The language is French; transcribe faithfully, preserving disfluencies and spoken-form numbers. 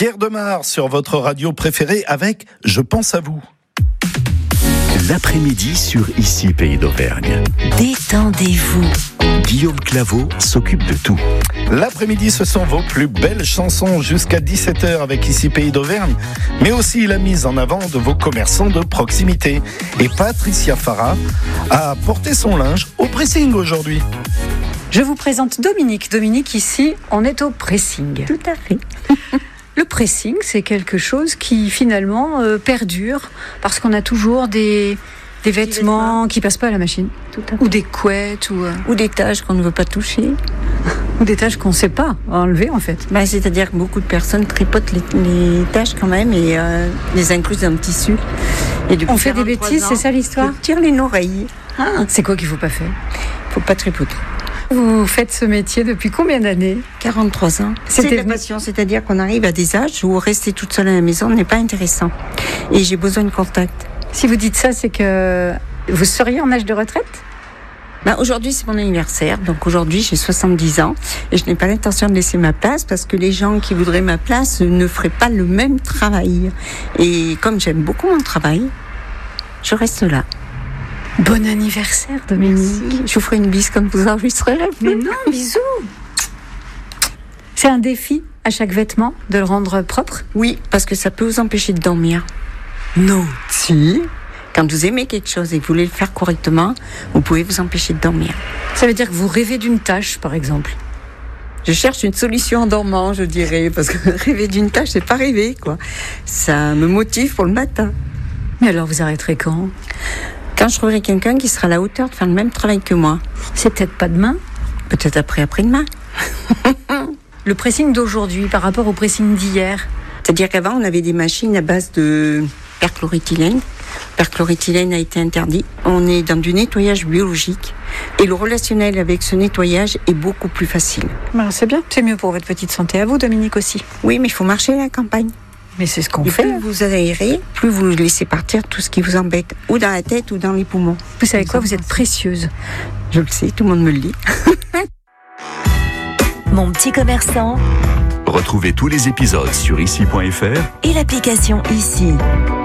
Pierre Demar sur votre radio préférée avec Je pense à vous. L'après-midi sur Ici Pays d'Auvergne. Détendez-vous. Guillaume Claveau s'occupe de tout. L'après-midi, ce sont vos plus belles chansons jusqu'à dix-sept heures avec Ici Pays d'Auvergne, mais aussi la mise en avant de vos commerçants de proximité. Et Patricia Farah a porté son linge au pressing aujourd'hui. Je vous présente Dominique. Dominique, ici, on est au pressing. Tout à fait. Le pressing, c'est quelque chose qui finalement euh, perdure parce qu'on a toujours des, des vêtements, vêtements qui passent pas à la machine. Tout à fait. Ou des couettes. Ou, euh... ou des tâches qu'on ne veut pas toucher. Ou des tâches qu'on ne sait pas enlever en fait. Ben, c'est-à-dire que beaucoup de personnes tripotent les, les tâches quand même et euh, les inclusent dans le tissu. Et on fait des bêtises, ans, c'est ça l'histoire ? Tire les oreilles. Ah, c'est quoi qu'il ne faut pas faire ? Il ne faut pas tripoter. Vous faites ce métier depuis combien d'années ? quarante-trois ans. C'était c'est la passion, c'est-à-dire qu'on arrive à des âges où rester toute seule à la maison n'est pas intéressant. Et j'ai besoin de contact. Si vous dites ça, c'est que vous seriez en âge de retraite ? Ben, aujourd'hui, c'est mon anniversaire. Donc aujourd'hui, j'ai soixante-dix ans. Et je n'ai pas l'intention de laisser ma place parce que les gens qui voudraient ma place ne feraient pas le même travail. Et comme j'aime beaucoup mon travail, je reste là. Bon anniversaire, Dominique. Merci. Je vous ferai une bise comme vous enregistrerez. Mais non, bisous. C'est un défi à chaque vêtement de le rendre propre ? Oui, parce que ça peut vous empêcher de dormir. Non. Si. Quand vous aimez quelque chose et que vous voulez le faire correctement, vous pouvez vous empêcher de dormir. Ça veut dire que vous rêvez d'une tâche, par exemple ? Je cherche une solution en dormant, je dirais, parce que rêver d'une tâche, c'est pas rêver, quoi. Ça me motive pour le matin. Mais alors, vous arrêterez quand ? Quand je trouverai quelqu'un qui sera à la hauteur de faire le même travail que moi. C'est peut-être pas demain ? Peut-être après, après-demain. Le pressing d'aujourd'hui par rapport au pressing d'hier ? C'est-à-dire qu'avant, on avait des machines à base de perchloréthylène. Le perchloréthylène a été interdit. On est dans du nettoyage biologique. Et le relationnel avec ce nettoyage est beaucoup plus facile. Ben, c'est bien. C'est mieux pour votre petite santé à vous, Dominique, aussi. Oui, mais il faut marcher à la campagne. Mais c'est ce qu'on et fait. Plus vous aérez, plus vous laissez partir tout ce qui vous embête, ou dans la tête ou dans les poumons. Vous savez quoi, vous êtes précieuse. Je le sais, tout le monde me le dit. Mon petit commerçant. Retrouvez tous les épisodes sur ici point f r et l'application Ici.